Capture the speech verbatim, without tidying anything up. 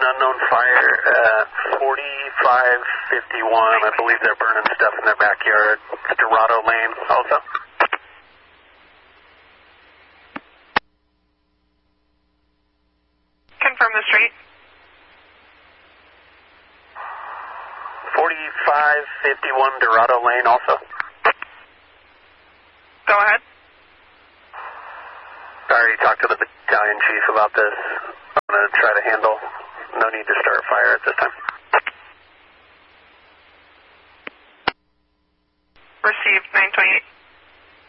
unknown fire at forty-five fifty-one. I believe they're burning stuff in their backyard. It's Dorado Lane also. Confirm the street. forty-five fifty-one Dorado Lane also. Go ahead. I already talked to the battalion chief about this. I'm going to try to handle. No need to start fire at this time. Received nine twenty-eight.